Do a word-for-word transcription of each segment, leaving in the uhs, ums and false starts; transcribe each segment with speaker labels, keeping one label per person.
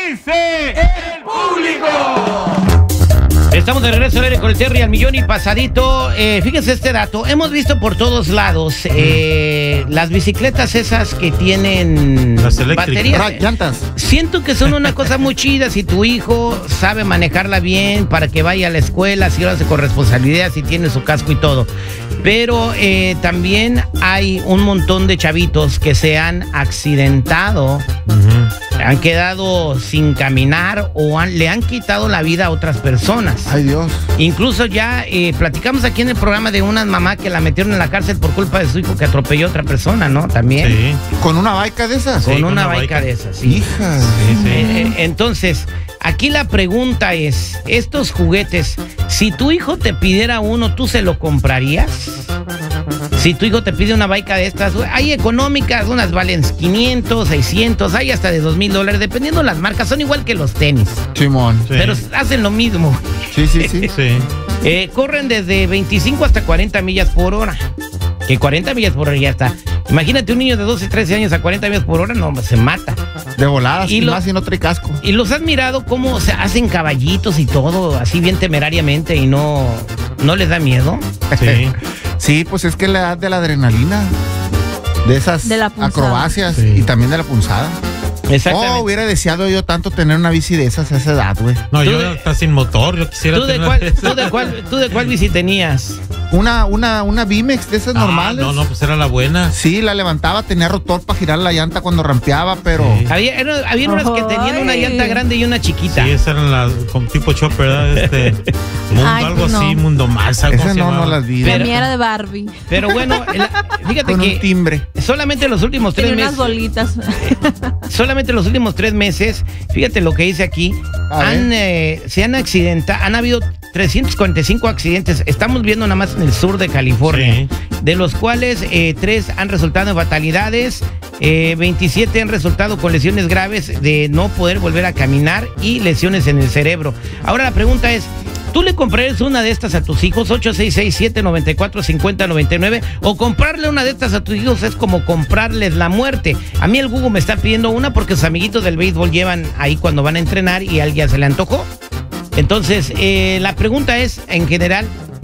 Speaker 1: dice el público?
Speaker 2: Estamos de regreso a ver con el Terry al millón y pasadito. Eh, fíjense este dato. Hemos visto por todos lados eh, las bicicletas esas que tienen
Speaker 3: las eléctricas,
Speaker 2: baterías.
Speaker 3: llantas.
Speaker 2: Siento que son una cosa muy chida si tu hijo sabe manejarla bien para que vaya a la escuela, si lo hace con responsabilidad, si tiene su casco y todo. Pero eh, también hay un montón de chavitos que se han accidentado, uh-huh. han quedado sin caminar o han, le han quitado la vida a otras personas.
Speaker 3: Ay, Dios.
Speaker 2: Incluso ya eh, platicamos aquí en el programa de una mamá que la metieron en la cárcel por culpa de su hijo que atropelló a otra persona, ¿no? También.
Speaker 3: Sí. ¿Con una baica de esas?
Speaker 2: Con
Speaker 3: sí,
Speaker 2: una,
Speaker 3: con una
Speaker 2: baica de esas, sí.
Speaker 3: Hija. Sí, sí.
Speaker 2: Eh, entonces, aquí la pregunta es, estos juguetes, si tu hijo te pidiera uno, ¿tú se lo comprarías? Si tu hijo te pide una baica de estas, hay económicas, unas valen quinientos, seiscientos, hay hasta de dos mil dólares, dependiendo de las marcas, son igual que los tenis.
Speaker 3: Simón. Sí.
Speaker 2: Pero hacen lo mismo.
Speaker 3: Sí, sí, sí. sí.
Speaker 2: Eh, corren desde veinticinco hasta cuarenta millas por hora. Que cuarenta millas por hora ya está. Imagínate un niño de doce, trece años a cuarenta millas por hora, no, se mata.
Speaker 3: De volada, y
Speaker 2: lo,
Speaker 3: más si no trae casco.
Speaker 2: Y los has mirado cómo se hacen caballitos y todo, así bien temerariamente y no, ¿no les da miedo?
Speaker 3: Sí. Sí, pues es que la edad de la adrenalina, de esas
Speaker 4: de la
Speaker 3: acrobacias
Speaker 2: sí.
Speaker 3: y también de la punzada.
Speaker 2: Exactamente.
Speaker 3: Oh, hubiera deseado yo tanto tener una bici de esas a esa edad, güey.
Speaker 1: No, yo de, está sin motor, yo quisiera
Speaker 2: ¿tú de
Speaker 1: tener
Speaker 2: cuál, ¿tú de cuál, ¿Tú de cuál bici tenías?
Speaker 3: Una, una, una Bimex de esas
Speaker 1: ah,
Speaker 3: normales.
Speaker 1: No, no, pues era la buena.
Speaker 3: Sí, la levantaba, tenía rotor para girar la llanta cuando rampeaba, pero...
Speaker 2: Sí. Había, era, había unas que tenían una llanta grande y una chiquita.
Speaker 1: Sí, esas eran las con tipo chopper, ¿verdad? Este, mundo,
Speaker 4: Ay,
Speaker 1: algo
Speaker 4: no.
Speaker 1: así, Mundo Más, algo
Speaker 3: Esa
Speaker 1: así.
Speaker 3: no, no las vi.
Speaker 4: La mía era de Barbie.
Speaker 2: Pero bueno, la, fíjate
Speaker 3: con
Speaker 2: que...
Speaker 3: un timbre.
Speaker 2: Solamente los últimos tres
Speaker 4: Tenía
Speaker 2: meses...
Speaker 4: unas bolitas.
Speaker 2: Solamente los últimos tres meses, fíjate lo que dice aquí, han, eh, se han accidentado, han habido trescientos cuarenta y cinco accidentes, estamos viendo nada más en el sur de California, sí. de los cuales eh, tres han resultado en fatalidades, eh, veintisiete han resultado con lesiones graves de no poder volver a caminar y lesiones en el cerebro. Ahora la pregunta es, ¿tú le comprarías una de estas a tus hijos? ocho seis seis, siete nueve cuatro, cinco cero nueve nueve. O comprarle una de estas a tus hijos es como comprarles la muerte. A mí el Google me está pidiendo una porque sus amiguitos del béisbol llevan ahí cuando van a entrenar y a él ya se le antojó. Entonces, eh, la pregunta es, en general,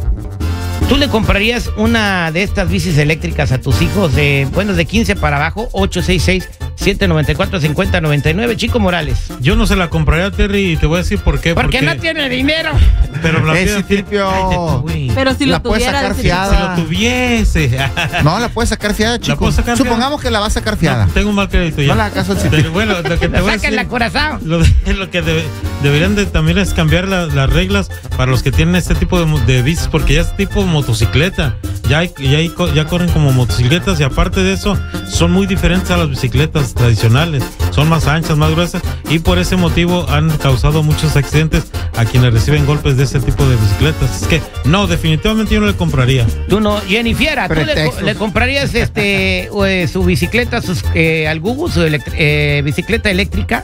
Speaker 2: ¿tú le comprarías una de estas bicis eléctricas a tus hijos? Eh, bueno, de quince para abajo, ocho seis seis, siete nueve cuatro, cinco cero nueve nueve. Chico Morales.
Speaker 1: Yo no se la compraría a Terry y te voy a decir por qué.
Speaker 2: Porque,
Speaker 1: porque...
Speaker 2: no tiene dinero.
Speaker 1: Pero la
Speaker 3: Ese tripio.
Speaker 4: Pero si
Speaker 3: la
Speaker 4: lo
Speaker 3: puedes
Speaker 4: tuviera,
Speaker 3: sacar
Speaker 4: decir-
Speaker 3: fiada.
Speaker 1: Si lo tuviese.
Speaker 3: No, la puedes sacar fiada, chico.
Speaker 1: puedo sacar
Speaker 3: Supongamos
Speaker 1: fiada?
Speaker 3: que la vas a sacar fiada.
Speaker 1: No, tengo un mal crédito ya.
Speaker 3: No le hagas caso al
Speaker 1: Pero
Speaker 3: Cipri.
Speaker 1: bueno, lo que te voy a
Speaker 2: Sáquenla,
Speaker 1: decir,
Speaker 2: corazón.
Speaker 1: Lo, de- lo que debe- deberían de también es cambiar la- las reglas para los que tienen este tipo de, mo- de bicis, porque ya es tipo motocicleta. Ya, hay, ya, hay co- ya corren como motocicletas y aparte de eso son muy diferentes a las bicicletas tradicionales. Son más anchas, más gruesas y por ese motivo han causado muchos accidentes a quienes reciben golpes de ese tipo de bicicletas. Es que no, definitivamente yo no le compraría.
Speaker 2: Tú no, Jennifer, ¿tú le,
Speaker 3: Pretextos.
Speaker 2: le comprarías este eh, su bicicleta sus, eh, al Google, su elect- eh, bicicleta eléctrica?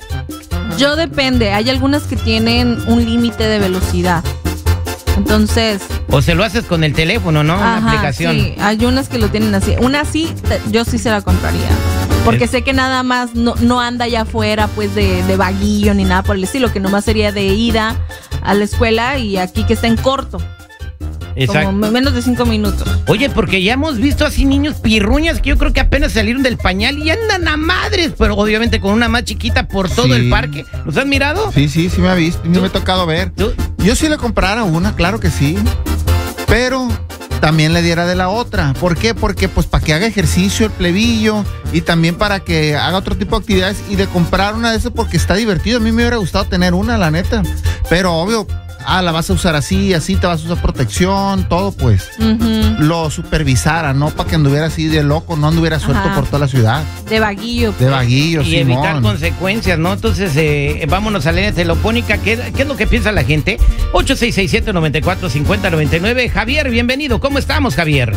Speaker 4: Yo depende. Hay algunas que tienen un límite de velocidad. Entonces,
Speaker 2: O se lo haces con el teléfono, ¿no? Una
Speaker 4: ajá,
Speaker 2: aplicación.
Speaker 4: sí, hay unas que lo tienen así. Una sí, te- yo sí se la compraría. Porque
Speaker 2: Es-
Speaker 4: sé que nada más no, no anda allá afuera pues de, de vaguillo ni nada por el estilo, que nomás sería de ida a la escuela y aquí que está en corto.
Speaker 2: Exacto.
Speaker 4: Como menos de cinco minutos.
Speaker 2: Oye, porque ya hemos visto así niños pirruñas que yo creo que apenas salieron del pañal y andan a madres, pero obviamente con una más chiquita por todo
Speaker 3: Sí.
Speaker 2: el parque. ¿Los has mirado?
Speaker 3: Sí, sí, sí me ha visto. Me
Speaker 2: ¿Tú?
Speaker 3: ha tocado ver.
Speaker 2: ¿Tú?
Speaker 3: Yo sí le comprara una, claro que sí. Pero también le diera de la otra. ¿Por qué? Porque pues para que haga ejercicio el plebillo y también para que haga otro tipo de actividades y de comprar una de esas porque está divertido. A mí me hubiera gustado tener una, la neta. Pero obvio, ah, la vas a usar así, así te vas a usar protección, todo pues.
Speaker 4: Ujú.
Speaker 3: Lo supervisara, no para que anduviera así de loco, no anduviera suelto
Speaker 4: Ajá.
Speaker 3: por toda la ciudad.
Speaker 4: De vaguillo.
Speaker 3: De vaguillo,
Speaker 2: Y evitar
Speaker 3: Simón.
Speaker 2: consecuencias, ¿no? Entonces, eh, vámonos a la línea telefónica. ¿Qué, ¿Qué es lo que piensa la gente? ocho seis seis, siete nueve cuatro, cinco cero nueve nueve. Javier, bienvenido. ¿Cómo estamos, Javier?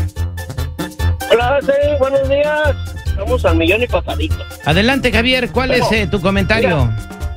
Speaker 5: Hola, sí, buenos días. Estamos al millón y pasadito.
Speaker 2: Adelante, Javier. ¿Cuál
Speaker 5: Bueno,
Speaker 2: es eh, tu comentario?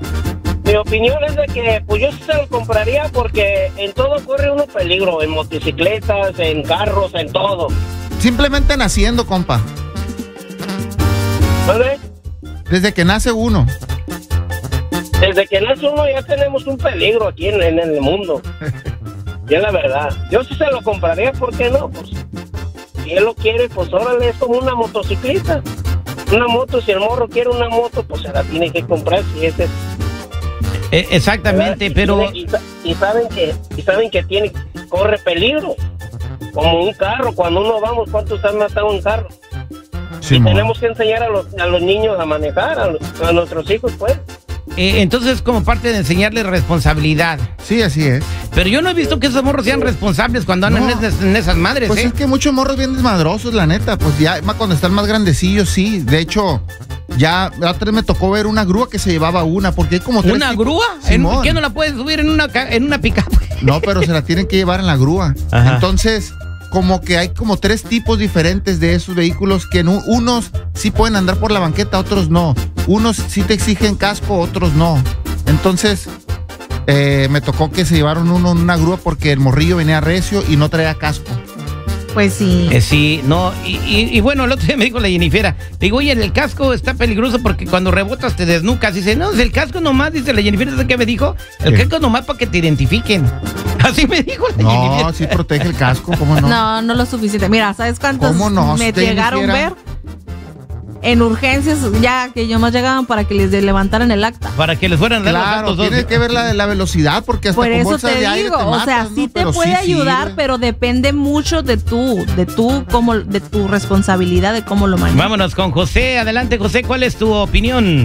Speaker 5: Mi opinión es de que pues yo sí se lo compraría porque en todo corre uno peligro, en motocicletas, en carros, en todo.
Speaker 3: Simplemente naciendo, compa.
Speaker 5: ¿Vale?
Speaker 3: Desde que nace uno.
Speaker 5: Desde que nace uno ya tenemos un peligro aquí en, en el mundo. Y es la verdad. Yo sí se lo compraría, ¿por qué no? Pues, si él lo quiere, pues órale, es como una motocicleta. Una moto, si el morro quiere una moto, pues se la tiene que comprar, si ese es...
Speaker 2: Eh, exactamente,
Speaker 5: y,
Speaker 2: pero...
Speaker 5: Y, y, saben que, y saben que tiene, corre peligro. Como un carro, cuando uno vamos, ¿cuántos han matado un carro?
Speaker 3: Sí,
Speaker 5: y
Speaker 3: mo.
Speaker 5: tenemos que enseñar a los, a los niños a manejar, a, los, a nuestros hijos, pues.
Speaker 2: Eh, entonces, como parte de enseñarles responsabilidad.
Speaker 3: Sí, así es.
Speaker 2: Pero yo no he visto que esos morros sean responsables cuando andan
Speaker 3: No.
Speaker 2: en, esas, en esas madres,
Speaker 3: Pues
Speaker 2: ¿eh?
Speaker 3: es que muchos morros bien desmadrosos, la neta. Pues ya más cuando están más grandecillos, sí. De hecho, ya la otra vez me tocó ver una grúa que se llevaba una, porque hay como tres
Speaker 2: ¿Una
Speaker 3: tipos-
Speaker 2: grúa? ¿En,
Speaker 3: Simón.
Speaker 2: ¿Qué no la puedes subir en una, ca- en una pickup?
Speaker 3: No, pero se la tienen que llevar en la grúa.
Speaker 2: Ajá.
Speaker 3: Entonces, como que hay como tres tipos diferentes de esos vehículos que en un- unos sí pueden andar por la banqueta, otros no. Unos sí te exigen casco, otros no. Entonces, eh, me tocó que se llevaron uno en una grúa porque el morrillo venía recio y no traía casco.
Speaker 4: Pues sí.
Speaker 2: Eh, sí, no, y, y, y bueno, el otro día me dijo la Jennifer, digo, oye, el casco está peligroso porque cuando rebotas te desnucas. Dice, no, el casco nomás, dice la Jennifer, ¿sabes qué me dijo? El
Speaker 3: ¿Qué?
Speaker 2: casco nomás para que te identifiquen. Así me dijo la
Speaker 3: No,
Speaker 2: Jennifer.
Speaker 3: sí protege el casco, ¿cómo no?
Speaker 4: No, no lo suficiente. Mira, ¿sabes cuántos
Speaker 3: ¿Cómo no?
Speaker 4: me
Speaker 3: Si te
Speaker 4: llegaron a
Speaker 3: dijera.
Speaker 4: ver? En urgencias, ya que yo más llegaban para que les de- levantaran el acta.
Speaker 2: Para que les fueran a dar los
Speaker 3: Claro,
Speaker 2: datos dos.
Speaker 3: tienes que ver la, la velocidad porque hasta
Speaker 4: Por
Speaker 3: con
Speaker 4: eso
Speaker 3: bolsas
Speaker 4: te
Speaker 3: de aire
Speaker 4: digo,
Speaker 3: te
Speaker 4: o
Speaker 3: matas,
Speaker 4: sea,
Speaker 3: ¿no?
Speaker 4: sí te
Speaker 3: Pero
Speaker 4: puede
Speaker 3: sí
Speaker 4: ayudar,
Speaker 3: sirve.
Speaker 4: pero depende mucho de tú, de tú, como, de tu responsabilidad, de cómo lo manejas.
Speaker 2: Vámonos con José. Adelante, José, ¿cuál es tu opinión?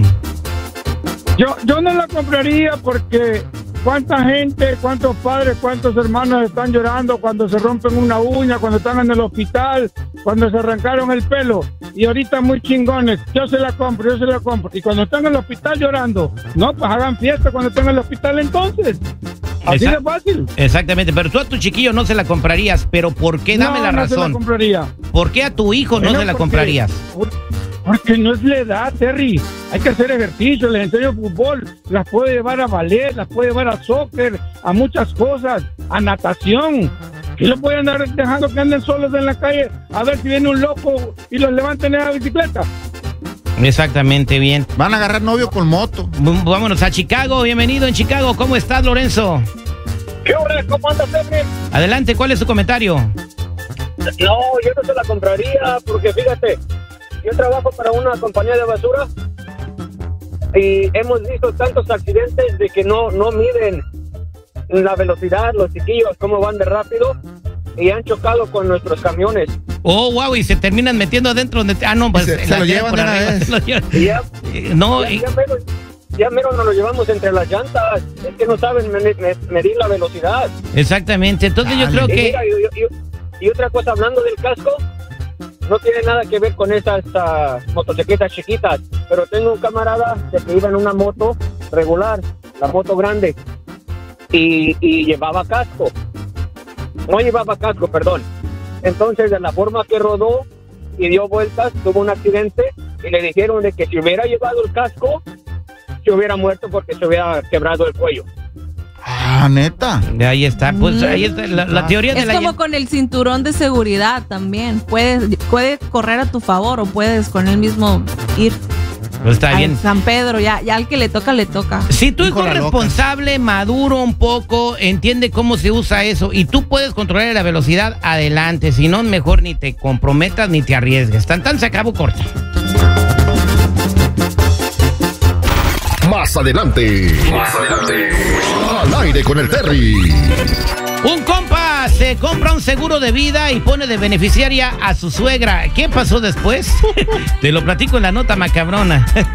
Speaker 6: Yo, yo no la compraría porque cuánta gente, cuántos padres, cuántos hermanos están llorando cuando se rompen una uña, cuando están en el hospital, cuando se arrancaron el pelo. Y ahorita muy chingones, yo se la compro, yo se la compro. Y cuando están en el hospital llorando, no, pues hagan fiesta cuando estén en el hospital entonces. Así
Speaker 2: Exact-
Speaker 6: de fácil.
Speaker 2: Exactamente, pero tú a tu chiquillo no se la comprarías, pero ¿por qué? Dame
Speaker 6: no,
Speaker 2: la
Speaker 6: no se la
Speaker 2: razón.
Speaker 6: compraría.
Speaker 2: ¿Por qué a tu hijo no
Speaker 6: Bueno,
Speaker 2: se la
Speaker 6: porque-
Speaker 2: comprarías?
Speaker 6: Porque no es la edad, Terry. Hay que hacer ejercicio, les enseño fútbol, las puede llevar a ballet, las puede llevar a soccer, a muchas cosas, a natación. Y los pueden andar dejando que anden solos en la calle a ver si viene un loco y los levanten en la bicicleta.
Speaker 2: Exactamente, bien.
Speaker 3: Van a agarrar novio con moto.
Speaker 2: V- Vámonos a Chicago. Bienvenido en Chicago. ¿Cómo estás, Lorenzo?
Speaker 5: ¿Qué hora? ¿Cómo andas, Terry?
Speaker 2: Adelante, ¿cuál es tu comentario?
Speaker 5: No, yo no se la compraría porque fíjate, yo trabajo para una compañía de basura y hemos visto tantos accidentes de que no, no miden la velocidad, los chiquillos, cómo van de rápido y han chocado con nuestros camiones.
Speaker 2: Oh, wow, y se terminan metiendo adentro donde... Ah, no, pues...
Speaker 3: Se- se
Speaker 2: la
Speaker 3: lo
Speaker 2: tiran
Speaker 3: llevan
Speaker 2: por
Speaker 3: de una
Speaker 2: arriba,
Speaker 3: vez.
Speaker 2: se lo llevan.
Speaker 5: Y ya,
Speaker 2: Eh, No,
Speaker 5: ya,
Speaker 2: y-
Speaker 5: ya mero, ya mero nos lo llevamos entre las llantas, es que no saben me- me- medir la velocidad.
Speaker 2: exactamente. Entonces yo
Speaker 3: Dale.
Speaker 2: creo
Speaker 5: Y,
Speaker 2: que...
Speaker 5: mira, y, y- y otra cosa, hablando del casco, no tiene nada que ver con esas ah, motocicletas chiquitas, pero tengo un camarada que iba en una moto regular, la moto grande, y, y llevaba casco. No llevaba casco, perdón. Entonces, de la forma que rodó y dio vueltas, tuvo un accidente y le dijeron de que si hubiera llevado el casco, se hubiera muerto porque se hubiera quebrado el cuello.
Speaker 3: Ah, neta.
Speaker 2: Ahí está, pues ahí está la, la teoría de
Speaker 4: Es
Speaker 2: la...
Speaker 4: como con el cinturón de seguridad también. Puedes, puede correr a tu favor o puedes con él mismo ir
Speaker 2: Pues está
Speaker 4: a
Speaker 2: bien.
Speaker 4: San Pedro. Ya, ya al que le toca, le toca.
Speaker 2: Si tu hijo
Speaker 3: Hijo
Speaker 2: es
Speaker 3: la loca.
Speaker 2: responsable, maduro un poco, entiende cómo se usa eso y tú puedes controlar la velocidad, adelante. Si no, mejor ni te comprometas ni te arriesgues. Tan tan se acabó corta.
Speaker 7: Más adelante. Más adelante. Al aire con el Terry.
Speaker 2: Un compa se compra un seguro de vida y pone de beneficiaria a su suegra. ¿Qué pasó después? Te lo platico en la nota macabrona.